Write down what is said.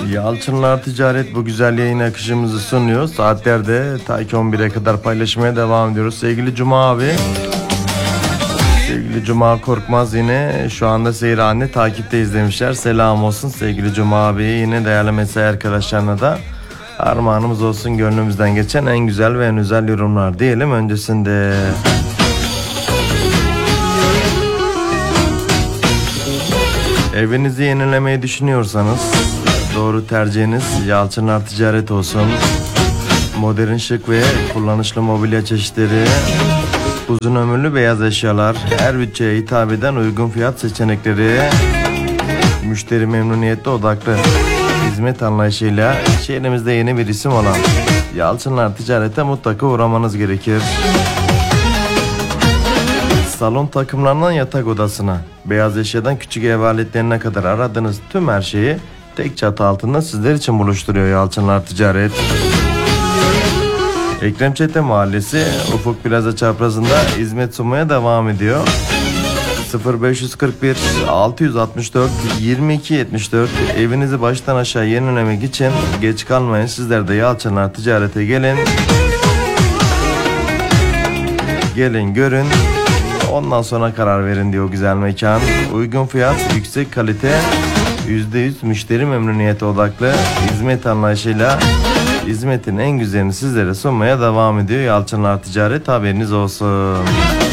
Yalçınlar Ticaret bu güzel yayın akışımızı sunuyor. Saatlerde ta ki 11'e kadar paylaşmaya devam ediyoruz. Sevgili Cuma abi. Sevgili Cuma Korkmaz yine şu anda Seyran'ı takipte izlemişler. Selam olsun sevgili Cuma abi. Yine değerli mesai arkadaşlarına da armağanımız olsun, gönlümüzden geçen en güzel ve en özel yorumlar diyelim öncesinde. Evinizi yenilemeyi düşünüyorsanız doğru tercihiniz Yalçınlar Ticaret olsun. Modern, şık ve kullanışlı mobilya çeşitleri, uzun ömürlü beyaz eşyalar, her bütçeye hitap eden uygun fiyat seçenekleri, müşteri memnuniyette odaklı hizmet anlayışıyla şehrimizde yeni bir isim olan Yalçınlar Ticaret'e mutlaka uğramanız gerekir. Salon takımlarından yatak odasına, beyaz eşyadan küçük ev aletlerine kadar aradığınız tüm her şeyi tek çatı altında sizler için buluşturuyor Yalçınlar Ticaret. Ekrem Çete Mahallesi Ufuk Plaza çaprazında hizmet sunmaya devam ediyor. 0541 664 22 74 evinizi baştan aşağı yenilemek için geç kalmayın, sizler de Yalçınlar Ticaret'e gelin. Gelin görün, ondan sonra karar verin diyor güzel mekan. Uygun fiyat, yüksek kalite, %100 müşteri memnuniyeti odaklı hizmet anlayışıyla hizmetin en güzelini sizlere sunmaya devam ediyor Yalçınlar Ticaret, haberiniz olsun.